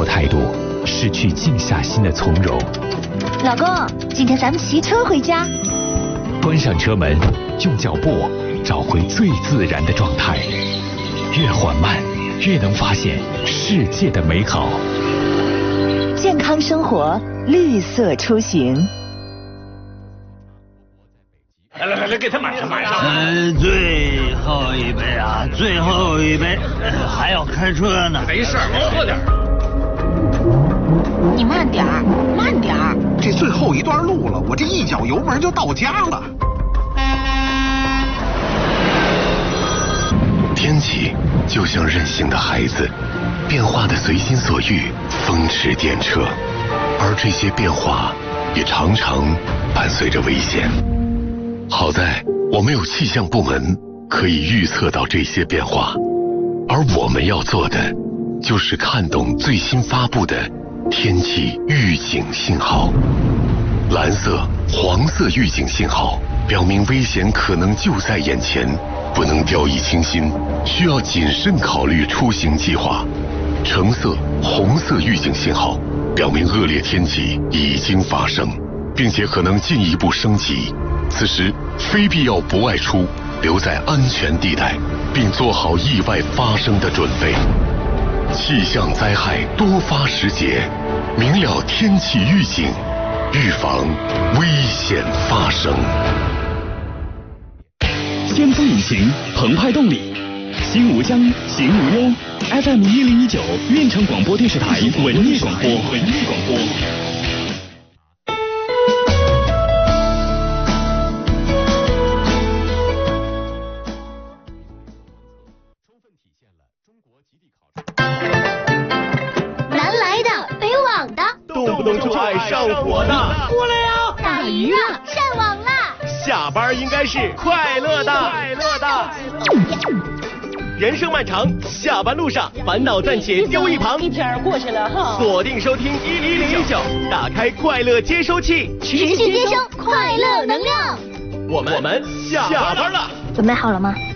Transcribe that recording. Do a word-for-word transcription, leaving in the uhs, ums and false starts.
活态度，失去静下心的从容。 老公，今天咱们骑车回家。 关上车门，用脚步找回最自然的状态，越缓慢，越能发现世界的美好。 健康生活，绿色出行。 来来来来，给他满上满上。 呃，最后一杯啊，最后一杯，呃、还要开车呢。 没事，我喝点。 你慢点儿，慢点儿。 这最后一段路了，我这一脚油门就到家了。 天气就像任性的孩子，变化的随心所欲，风驰电掣，而这些变化也常常伴随着危险。好在我们有气象部门可以预测到这些变化，而我们要做的就是看懂最新发布的天气预警信号。蓝色、黄色预警信号表明危险可能就在眼前，不能掉以轻心，需要谨慎考虑出行计划。橙色、红色预警信号表明恶劣天气已经发生，并且可能进一步升级。此时非必要不外出，留在安全地带，并做好意外发生的准备。气象灾害多发时节，明了天气预警，预防危险发生。 先锋引擎，澎湃动力，心无疆，行无忧。F M 一零一九，运城广播电视台文艺广播，文艺广播。 南来的，北往的， 动不动就爱上火的， 过来呀！打鱼了，上网了。 下班应该是快乐的，快乐的。人生漫长，下班路上烦恼暂且丢一旁。 一天过去了哈， 锁定收听一零一九，打开快乐接收器， 持续接收快乐能量。 我们我们下班了。 准备好了吗？